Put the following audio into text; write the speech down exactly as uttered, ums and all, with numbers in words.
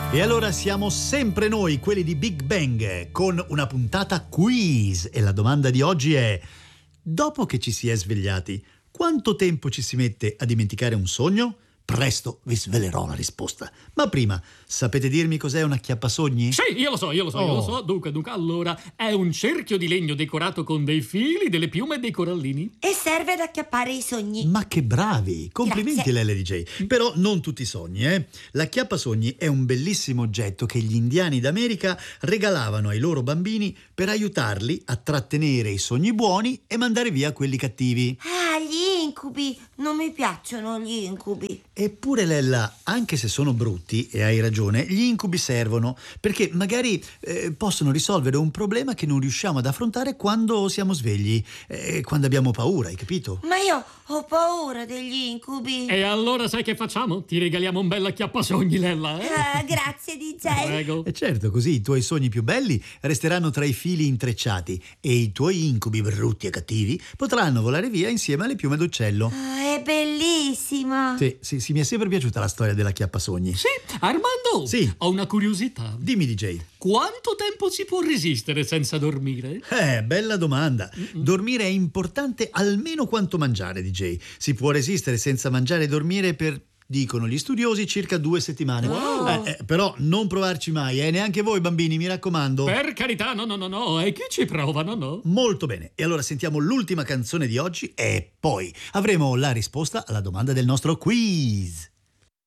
E allora siamo sempre noi, quelli di Big Bang, con una puntata quiz. E la domanda di oggi è: dopo che ci si è svegliati, quanto tempo ci si mette a dimenticare un sogno? Presto vi svelerò la risposta. Ma prima, sapete dirmi cos'è un acchiappasogni? Sì, io lo so, io lo so, Oh. io lo so. Dunque, dunque, allora, è un cerchio di legno decorato con dei fili, delle piume e dei corallini. E serve ad acchiappare i sogni. Ma che bravi! Complimenti Grazie. L L D J. Però non tutti i sogni, eh? L'acchiappasogni è un bellissimo oggetto che gli indiani d'America regalavano ai loro bambini per aiutarli a trattenere i sogni buoni e mandare via quelli cattivi. Ah, gli incubi. Non mi piacciono gli incubi. Eppure Lella, anche se sono brutti, e hai ragione, gli incubi servono, perché magari eh, possono risolvere un problema che non riusciamo ad affrontare quando siamo svegli, eh, quando abbiamo paura, hai capito? Ma io ho paura degli incubi. E allora sai che facciamo? Ti regaliamo un bel acchiappasogni, Lella, eh? Ah, grazie D J. Prego. E certo, così i tuoi sogni più belli resteranno tra i fili intrecciati e i tuoi incubi brutti e cattivi potranno volare via insieme alle piume d'uccello. Ah, è bellissimo. Sì, sì, sì, mi è sempre piaciuta la storia dell'acchiappasogni. Sì, Armando, Sì. ho una curiosità. Dimmi D J. Quanto tempo si può resistere senza dormire? Eh, bella domanda. Dormire è importante almeno quanto mangiare, D J. Si può resistere senza mangiare e dormire per, dicono gli studiosi, circa due settimane. Wow. Eh, eh, però non provarci mai, eh, neanche voi bambini, mi raccomando. Per carità, no, no, no, no, e chi ci prova, no, no? Molto bene. E allora sentiamo l'ultima canzone di oggi e poi avremo la risposta alla domanda del nostro quiz.